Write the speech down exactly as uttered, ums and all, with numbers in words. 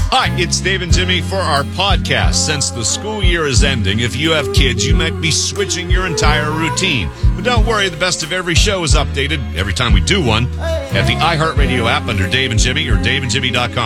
Hi, it's Dave and Jimmy for our podcast. Since the school year is ending, if you have kids, you might be switching your entire routine. But don't worry, the best of every show is updated every time we do one at the iHeartRadio app under Dave and Jimmy or dave and jimmy dot com.